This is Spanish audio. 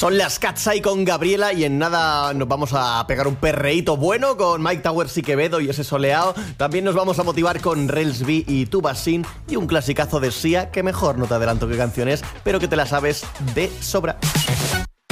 Son las Katseye con Gabriela y en nada nos vamos a pegar un perreíto bueno con Mike Towers y Quevedo y ese soleado. También nos vamos a motivar con Rels B y Tubasin y un clasicazo de Sia que mejor no te adelanto qué canción es, pero que te la sabes de sobra.